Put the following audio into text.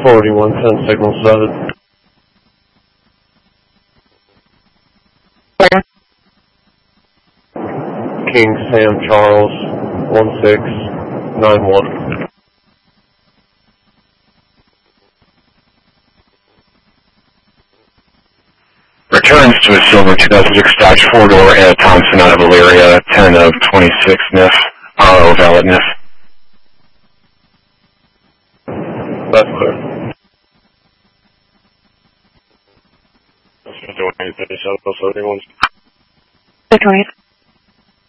4110 signal 7. Where? King Sam Charles 1691. Returns to a silver 2006 Dodge 4-door at Thompson out of Elyria, 10 of 26 NIF, RO valid NIF. That's clear. That's 21, 37, 71. Victoria.